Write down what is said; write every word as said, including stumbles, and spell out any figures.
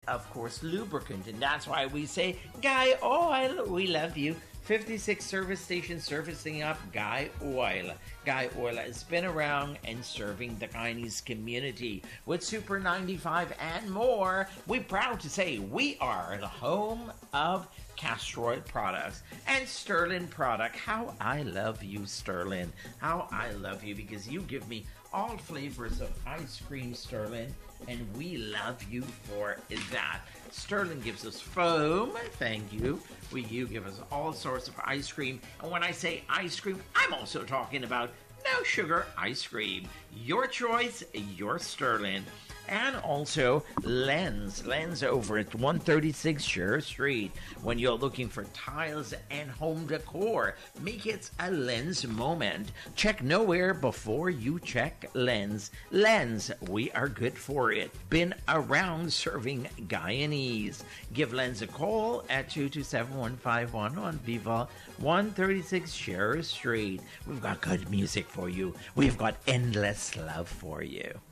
of course, lubricant. And that's why we say, Guy Oil, we love you. fifty-six service stations servicing up Guy Oil. Guy Oil has been around and serving the Guyanese community with Super ninety-five and more. We're proud to say we are the home of Castroid products and Sterling product. How I love you, Sterling. How I love you, because you give me all flavors of ice cream, Sterling, and we love you for that. Sterling gives us foam, thank you. We, you give us all sorts of ice cream. And when I say ice cream, I'm also talking about no sugar ice cream. Your choice, your Sterling. And also Lens, Lens over at one thirty-six Sher Street. When you're looking for tiles and home decor, make it a Lens moment. Check nowhere before you check Lens. Lens, we are good for it. Been around serving Guyanese. Give Lens a call at two two seven, one five one on Viva one thirty-six Sher Street. We've got good music for you. We've got endless love for you.